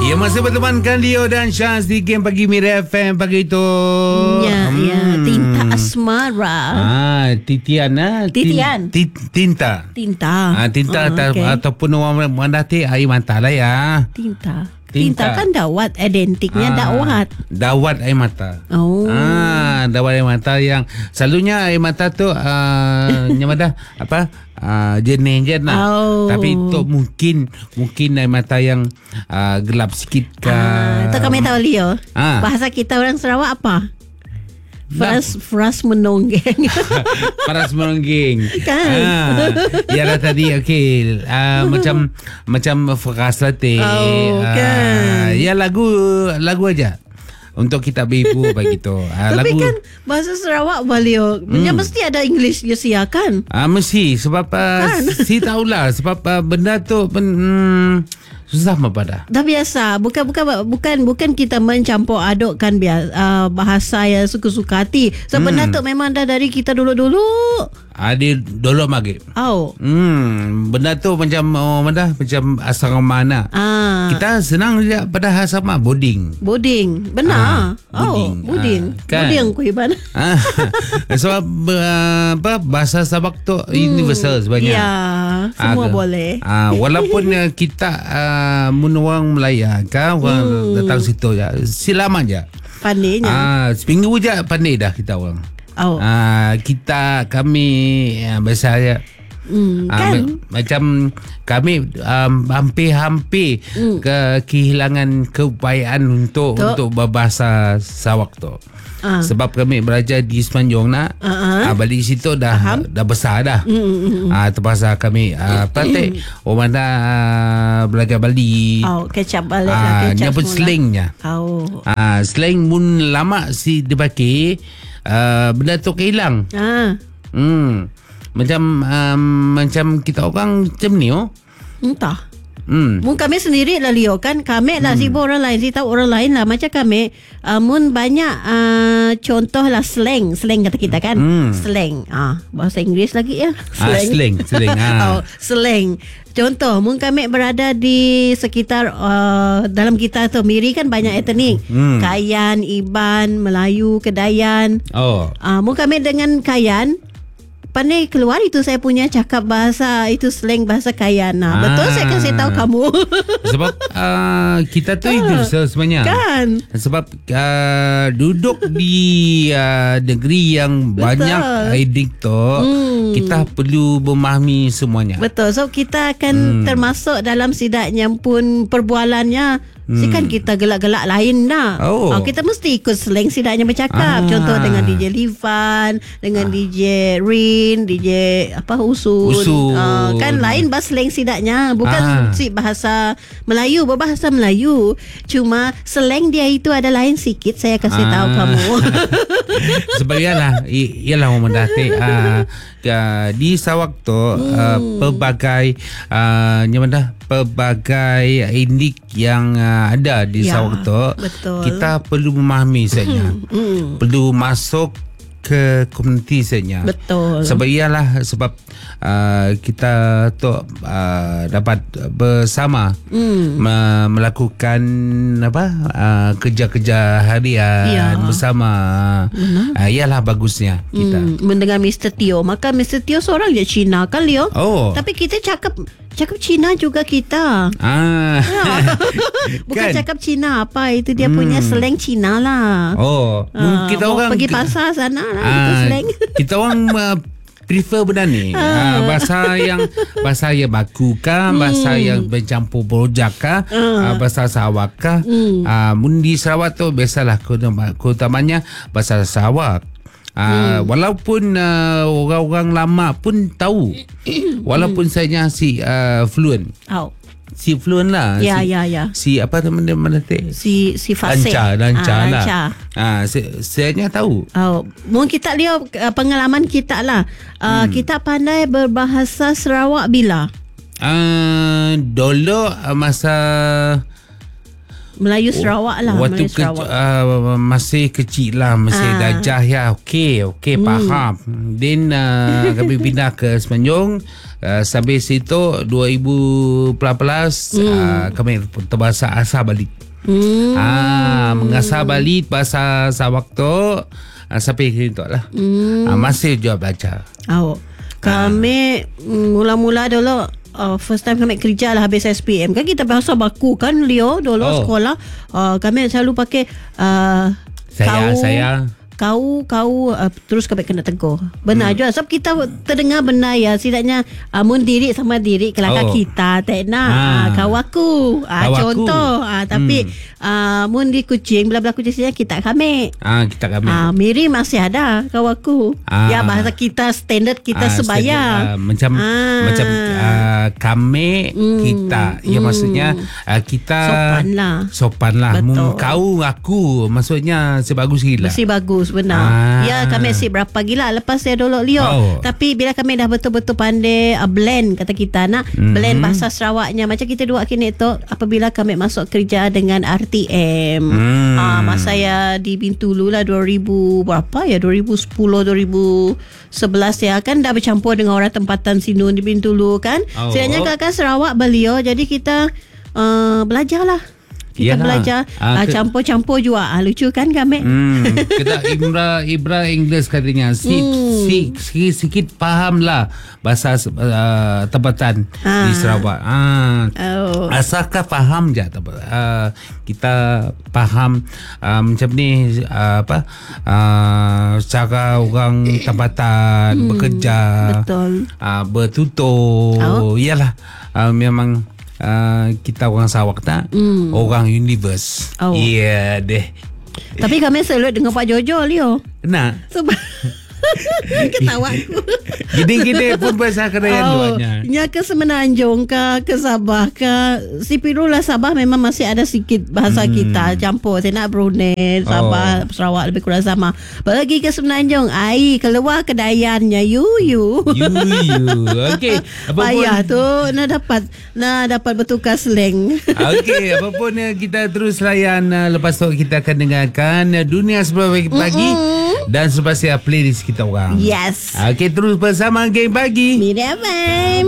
Ya, masih bertemankan Leo dan Syaz di Game Pagi Mira FM pagi itu. Ya, Tinta Asmara. Titian lah. Titian. Tinta. Tinta. Okay. Ataupun orang mandati air mata lah ya. Tinta kan dawat, identiknya dawat. Dawat air mata. Oh. Dawat air mata yang selalunya air mata tu nyamada apa? Jernih je nak. Tapi tu mungkin air mata yang gelap sikit kan. Tu kami tahu Leo. Bahasa kita orang Sarawak apa? Fras menonggeng. Paras menonggeng Kan. Yalah tadi okey, macam Fras Latte. Kan. Ya lagu aja untuk kita ibu begitu. Tapi lagu, kan bahasa Sarawak Leo mesti ada English dia sia kan? Mesti sebab kan? si tahulah sebab benda tu susah pada. Dah biasa. Bukan kita mencampur adukkan bahasa yang suka-suka hati. Sebenarnya tu memang dah dari kita dulu-dulu. Dia dulu maghrib. Benda tu macam asrama mana. Kita senang je pada asrama boarding. Benar. Boarding. Kan? Boarding ku iban. Sebab bahasa Sabak tu universal sebenarnya. Ya, semua boleh. Walaupun kita orang Melaya kan, orang datang situ je, silaman je. Pandainya. Seminggu je pandai dah kita orang. Kami biasa je. Kan? Macam kami hampir kehilangan keupayaan untuk berbahasa Sarawak tu. Sebab kami belajar di Semenanjung nak balik situ dah besar dah. Terpaksa kami praktik orang mana belajar Bali. Catch up balik lah. Dia pun slangnya. Slang pun lama si dipakai, benda tu kehilang. Macam kita orang macam ni entah. Mun kami sendiri lah Leo kan. Kami lah sibuk orang lain. Si tahu orang lain lah. Macam kami mun banyak contoh lah slang kata kita kan. Slang. Bahasa Inggeris lagi ya. Slang. Slang. Contoh mun kami berada di sekitar dalam kita tu Miri kan banyak etnik. Kayan, Iban, Melayu, Kedayan. Mun kami dengan Kayan pandai keluar itu saya punya cakap bahasa itu slang bahasa Kayan. Betul saya kasih tahu kamu. Sebab kita tu itu sebenarnya. Kan? Sebab duduk di negeri yang banyak etnik tu, kita perlu memahami semuanya. Betul. So kita akan termasuk dalam sidaknya pun perbualannya. Kan kita gelak-gelak lain dah. Kita mesti ikut slang sidaknya bercakap. Contoh dengan DJ Livan, dengan DJ Rin, DJ Usun. Kan lain bahasa slang sidaknya. Bukan si bahasa Melayu, berbahasa Melayu. Cuma slang dia itu ada lain sikit. Saya kasih tahu kamu. Sebab ialah orang mendati di Sarawak tu pelbagai etnik yang ada di Sarawak tu, kita perlu memahami saja. Perlu masuk ke komuniti saja. Betul. Sebab kita tu dapat bersama melakukan kerja-kerja harian bersama. Ialah bagusnya kita. Mendengar Mr. Teo. Maka Mr. Teo seorang je Cina kan Leo? Tapi kita cakap Cina juga kita. Bukan kan? Cakap Cina apa itu dia punya slang Cina lah. Kita orang pergi pasar sana lah itu slang. Kita orang prefer benda ni. Bahasa yang baku kah, bahasa yang bercampur berojak kah, bahasa Sarawak kah. Di Sarawak tu biasalah utamanya bahasa Sarawak. Walaupun orang-orang lama pun tahu. Walaupun saya si fluent. Si fluent lah. Ya. Si apa nama dia? Si fasih. Lancar lah. Saya tahu. Mungkin kita lihat pengalaman kita lah. Kita pandai berbahasa Sarawak bila? Dulu masa Melayu Sarawak lah. Waktu Melayu Sarawak. masih kecil lah, masih darjah ya. Okey, faham. Then kami pindah ke Semenanjung. Sampai situ 2018 kami terbahasa asal balik. Mengasah balik bahasa Sarawak tu sampai itu lah. Masih juga belajar. Kami mula-mula dulu first time kami kerja lah habis SPM kan kita bahasa baku kan Leo dulu sekolah. Kami selalu pakai saya kau terus kami kena tegur. Benar juga sebab kita terdengar benar ya. Setidaknya mun diri sama diri kelakar kita tak nak kau aku contoh tapi mun di kucing bila kucing saja kita kami Miri masih ada kau aku ya bahasa kita standard kita sebaya macam kami kita ya maksudnya kita sopan lah kau aku maksudnya sebagus gila mesti bagus benar. Ya kami asyik berapa gila lepas saya dulu Leo. Tapi bila kami dah betul-betul pandai blend kata kita nak blend bahasa Sarawaknya macam kita dua kini tu apabila kami masuk kerja dengan RTM. Masa saya di Bintulu lah 2000 berapa ya 2010 2011 ya kan dah bercampur dengan orang tempatan sini di Bintulu kan. Sebenarnya kakak Sarawak beliau jadi kita belajar lah. Kita belajar campur-campur juga. Lucu kan kami? Kita Ibra English katanya. Sikit faham lah bahasa tempatan di Sarawak. Asalkan faham je. Kita faham macam ni cara orang tempatan bekerja. Betul. Bertutur. Yalah. Memang kita orang Sarawak tak orang universe. Ya deh. Tapi kami selalu dengan Pak Jojo Leo. Kenapa? Sebab ketawa aku. Gede-gede pun bahasa Kedayan duanya. Nya ke Semenanjung ke Sabah ke Sipiru lah Sabah memang masih ada sikit bahasa kita campur. Saya nak Brunei, Sabah, Sarawak lebih kurang sama. Pergi ke Semenanjung, keluar Kedayannya you. Okey. Payah tu nak dapat bertukar slang. Okey, apapun kita terus layan lepas tu kita akan dengarkan Dunia Sebelum Pagi dan selepas playlist kita orang. Yes. Okey, terus bersama Geng Pagi. Media FM.